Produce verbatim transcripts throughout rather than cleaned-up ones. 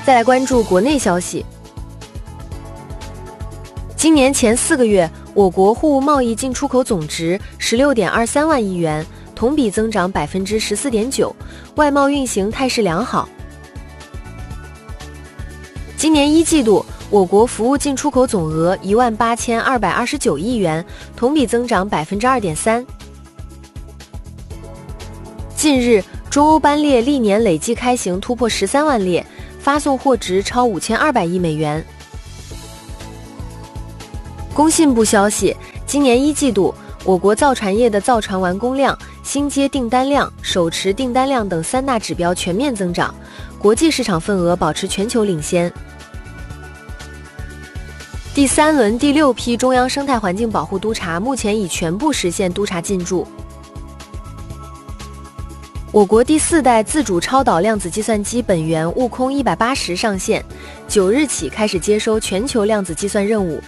再来关注国内消息。今年前四个月，我国货物贸易进出口总值十六点二三万亿元，同比增长百分之十四点九，外贸运行态势良好。今年一季度，我国服务进出口总额一万八千二百二十九亿元，同比增长百分之二点三。近日，中欧班列历年累计开行突破十三万列，发送货值超五千二百亿美元。工信部消息，今年一季度，我国造船业的造船完工量、新接订单量、手持订单量等三大指标全面增长，国际市场份额保持全球领先。第三轮第六批中央生态环境保护督察目前已全部实现督察进驻。我国第四代自主超导量子计算机本源悟空一百八十上线，九日起开始接收全球量子计算任务。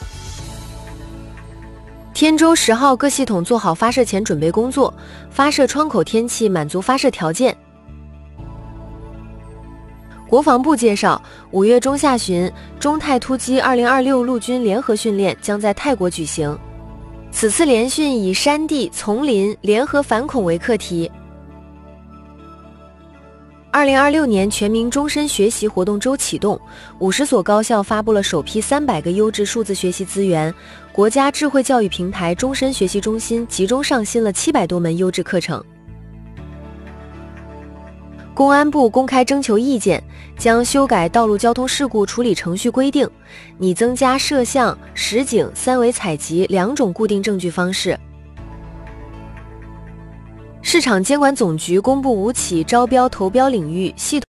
天舟十号各系统做好发射前准备工作，发射窗口天气满足发射条件。国防部介绍，五月中下旬，中泰突击二零二六陆军联合训练将在泰国举行。此次联训以山地、丛林联合反恐为课题。二零二六年全民终身学习活动周启动，五十所高校发布了首批三百个优质数字学习资源，国家智慧教育平台终身学习中心集中上新了七百多门优质课程。公安部公开征求意见，将修改道路交通事故处理程序规定，拟增加摄像、实景、三维采集两种固定证据方式。市场监管总局公布五起招标投标领域系统